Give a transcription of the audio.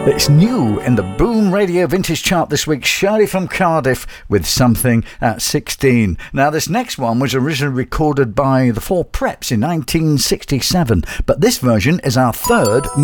It's new in the Boom Radio Vintage Chart this week. Shirley from Cardiff with Something at 16. Now, this next one was originally recorded by the Four Preps in 1967, but this version is our third